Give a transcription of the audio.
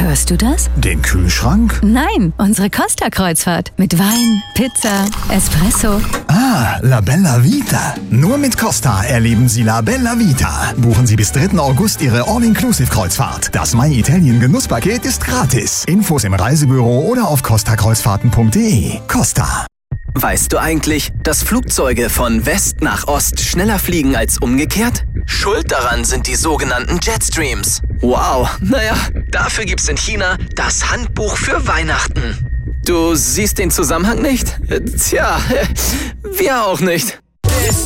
Hörst du das? Den Kühlschrank? Nein, unsere Costa-Kreuzfahrt. Mit Wein, Pizza, Espresso. Ah, La Bella Vita. Nur mit Costa erleben Sie La Bella Vita. Buchen Sie bis 3. August Ihre All-Inclusive-Kreuzfahrt. Das My Italien Genusspaket ist gratis. Infos im Reisebüro oder auf costakreuzfahrten.de. Costa. Weißt du eigentlich, dass Flugzeuge von West nach Ost schneller fliegen als umgekehrt? Schuld daran sind die sogenannten Jetstreams. Wow, naja, dafür gibt's in China das Handbuch für Weihnachten. Du siehst den Zusammenhang nicht? Tja, wir auch nicht.